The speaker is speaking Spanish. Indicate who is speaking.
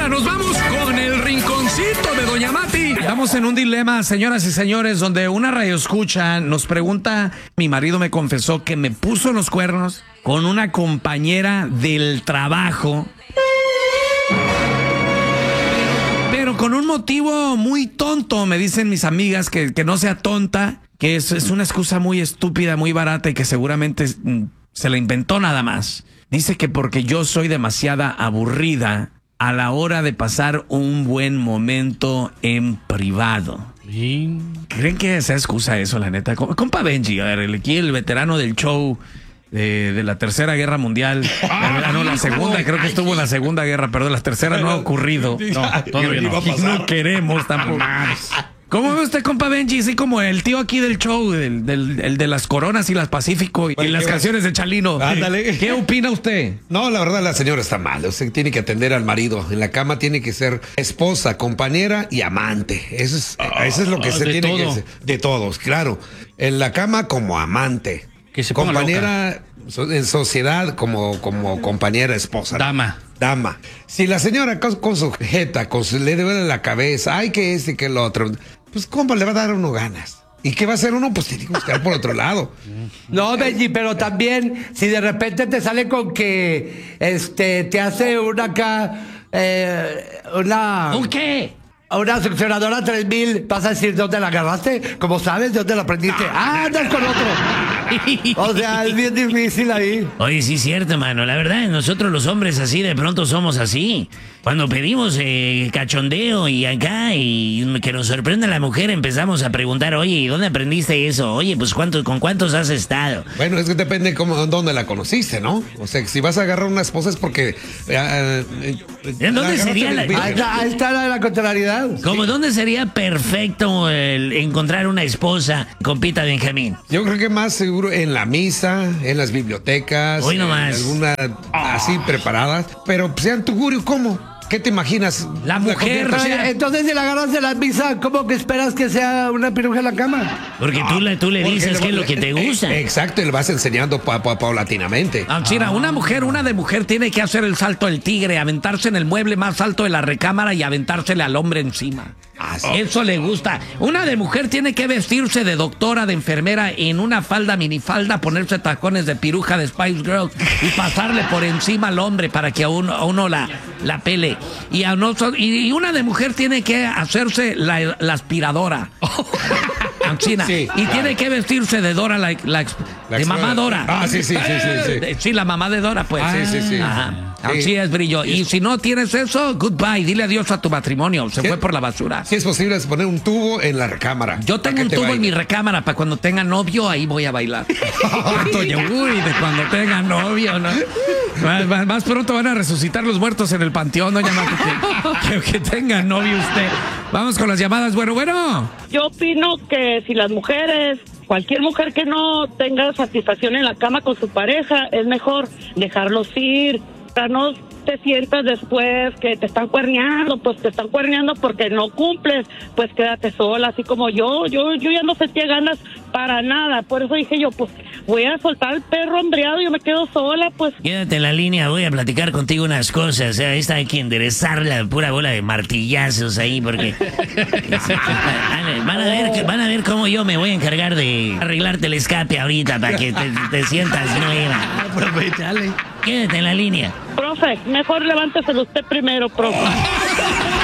Speaker 1: Ahora nos vamos con el rinconcito de Doña Mati. Estamos en un dilema, señoras y señores, donde una radioescucha nos pregunta: mi marido me confesó que me puso los cuernos con una compañera del trabajo, pero con un motivo muy tonto. Me dicen mis amigas que no sea tonta, que es una excusa muy estúpida, muy barata y que seguramente se la inventó nada más. Dice que porque yo soy demasiada aburrida a la hora de pasar un buen momento en privado. ¿Sí? ¿Creen que esa excusa eso, la neta? Compa Benji, a ver, aquí el veterano del show de la Tercera Guerra Mundial. No, la segunda, creo que estuvo en la Segunda Guerra, perdón, la tercera no ha ocurrido. No, todavía no. No queremos tampoco. ¿Cómo ve usted, compa Benji? Sí, como el tío aquí del show, el de las Coronas y las Pacífico y las canciones de Chalino. Ándale. ¿Qué opina usted?
Speaker 2: No, la verdad, la señora está mal. Usted tiene que atender al marido. En la cama tiene que ser esposa, compañera y amante. Eso es lo que se tiene que hacer. De todos, claro. En la cama como amante.
Speaker 3: Que se
Speaker 2: compañera en sociedad como compañera, esposa.
Speaker 3: Dama.
Speaker 2: Si la señora con su jeta, le duele la cabeza, ay, que este, que el otro, pues compa, le va a dar uno ganas. ¿Y qué va a hacer uno? Pues tiene que buscar por otro lado.
Speaker 4: No, Benji, pero también, si de repente te sale con que te hace una acá,
Speaker 3: ¿Un qué?
Speaker 4: una succionadora 3000, vas a decir dónde la agarraste, como sabes, de dónde la aprendiste. Andas con otro. O sea, es bien difícil ahí.
Speaker 3: Oye, sí es cierto, mano. La verdad, nosotros los hombres así de pronto somos así. Cuando pedimos cachondeo y acá y que nos sorprenda la mujer, empezamos a preguntar: oye, ¿y dónde aprendiste eso? Oye, pues ¿con cuántos has estado?
Speaker 2: Bueno, es que depende dónde la conociste, ¿no? O sea, si vas a agarrar una esposa es porque...
Speaker 3: ¿En dónde sería
Speaker 4: Ahí está la contrariedad.
Speaker 3: ¿Cómo? Sí. ¿Dónde sería perfecto encontrar una esposa, compita Benjamín?
Speaker 2: Yo creo que más seguro en la misa, en las bibliotecas.
Speaker 3: Hoy nomás.
Speaker 2: Algunas así preparadas. Pero sean tugurio, ¿cómo? ¿Qué te imaginas?
Speaker 1: La mujer.
Speaker 4: Entonces, si la agarras de la misa, ¿cómo que esperas que sea una piruja en la cama?
Speaker 3: Porque tú le dices qué es lo que te gusta.
Speaker 2: Exacto, y le vas enseñando paulatinamente.
Speaker 1: Mira, una de mujer tiene que hacer el salto del tigre, aventarse en el mueble más alto de la recámara y aventársele al hombre encima. Eso le gusta. Una de mujer tiene que vestirse de doctora, de enfermera, en una falda, minifalda, ponerse tacones de piruja de Spice Girls y pasarle por encima al hombre para que a uno la pele. Y una de mujer tiene que hacerse la aspiradora. China. Sí, y tiene que vestirse de Dora, de mamá Dora.
Speaker 2: Sí.
Speaker 1: Sí, la mamá de Dora, pues.
Speaker 2: Sí.
Speaker 1: Ajá. Así es, brillo. Y si no tienes eso, goodbye. Dile adiós a tu matrimonio. Se fue por la basura.
Speaker 2: Si es posible, es poner un tubo en la recámara.
Speaker 1: Yo tengo un tubo en mi recámara para cuando tenga novio, ahí voy a bailar. Uy, de cuando tenga novio, ¿no? Más pronto van a resucitar los muertos en el panteón, doña Mati. Que tenga novio usted. Vamos con las llamadas. Bueno.
Speaker 5: Yo opino que si las mujeres, cualquier mujer que no tenga satisfacción en la cama con su pareja, es mejor dejarlos ir. Para no te sientas después que te están cuerneando, pues te están cuerneando porque no cumples, pues quédate sola, así como yo ya no sentía ganas para nada, por eso dije yo, pues voy a soltar al perro hambriado, yo me quedo sola, pues.
Speaker 3: Quédate en la línea, voy a platicar contigo unas cosas, ahí está, hay que enderezar la pura bola de martillazos ahí, porque van a ver cómo yo me voy a encargar de arreglarte el escape ahorita para que te sientas nueva.
Speaker 1: Aprovechale.
Speaker 3: Quédate en la línea.
Speaker 5: Profe, mejor levánteselo usted primero, profe.